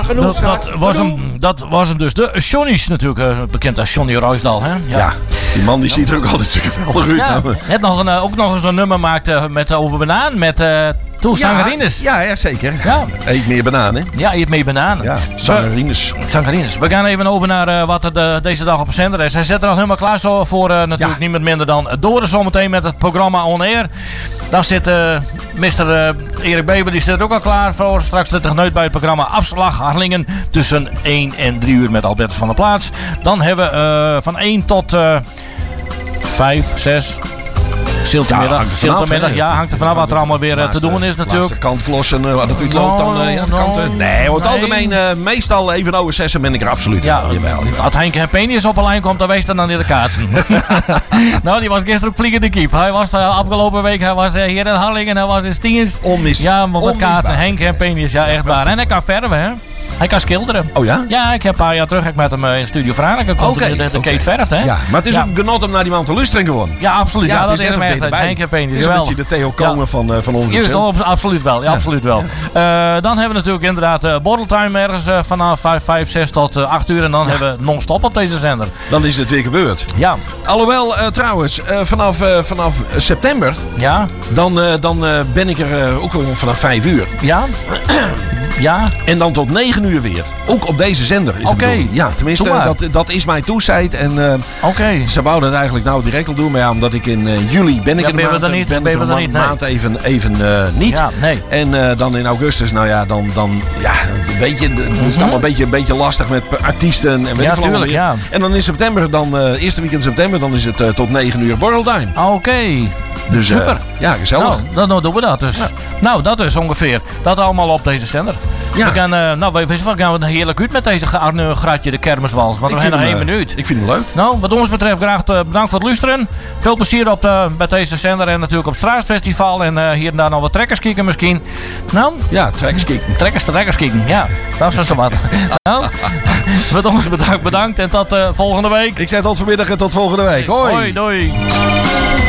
genoeg, schat. Dat was hem dus. De Johnny's natuurlijk, bekend als Johnny Ruisdaal. Hè? Ja, die man die ziet er ook altijd zo geweldig uit. Ja, net ook nog eens een nummer maakte met over banaan. Met zangerines. Ja, zeker. Ja. Eet meer bananen. Ja, eet meer bananen. Ja, zangerines. We gaan even over naar wat er deze dag op zender is. Hij zet er al helemaal klaar zo voor natuurlijk niemand minder dan Doris zometeen met het programma On Air. Dan zit Mr. Erik Bever, die zit er ook al klaar voor. Straks de techneut bij het programma Afslag Harlingen tussen 1 en 3 uur met Albertus van der Plaats. Dan hebben we van 1 tot 5, 6... Ziltemiddag, hangt er vanaf wat er allemaal weer te doen is natuurlijk. De kantklossen, wat het uitloopt dan kanten. Nee, over het algemeen, meestal even over 6 ben ik er absoluut. Ja, als Henk Penius op een lijn komt, dan wees dan niet de kaatsen. Nou, die was gisteren ook vliegende kiep. Hij was afgelopen week, hij was hier in Harlingen, hij was in Stiens. Ja, maar wat kaatsen, Henk Penius, ja echt waar. En hij kan verven, hè. Hij kan schilderen. Oh ja? Ja, ik heb een paar jaar terug met hem in Studio Vragen de Kate verft, hè? Ja, maar het is ook genot om naar die man te luisteren gewoon. Ja, absoluut. Ja, dat is hem echt. Henk en Penius. Het is een beetje de Theo Komen van ons. Juist, absoluut wel. Ja, absoluut wel. Dan hebben we natuurlijk inderdaad borreltime ergens vanaf 5, 6 tot 8 uur. En dan hebben we non-stop op deze zender. Dan is het weer gebeurd. Ja. Alhoewel, trouwens, vanaf september, dan ben ik er ook vanaf 5 uur. Ja. Ja. En dan tot 9 uur weer. Ook op deze zender. Oké. Ja, tenminste, dat is mijn toezijd. En ze wouden het eigenlijk nou direct al doen. Maar ja, omdat ik in juli ben ik een maand even niet. Ja, nee. En dan in augustus, nou ja, dan weet je, het is allemaal een beetje lastig met artiesten. En weet tuurlijk, ja. En dan in september, eerste weekend september, dan is het tot 9 uur borreltime. Oké. Dus super. Ja, gezellig. Nou, dan doen we dat dus. Ja. Nou, dat is ongeveer. Dat allemaal op deze zender. Ja. We gaan heerlijk uit met deze gratje de kermiswals. Want we hebben nog 1 minuut. Ik vind hem leuk. Nou, wat ons betreft graag bedankt voor het luisteren. Veel plezier met deze zender en natuurlijk op het Straatfestival. En hier en daar nog wat trekkers kijken misschien. Nou? Ja, trekkers kijken. Trekkers kijken, ja. Dat is zo wat. Nou, wat ons bedankt en tot volgende week. Ik zeg tot vanmiddag en tot volgende week. Hoi. Hoi, doei.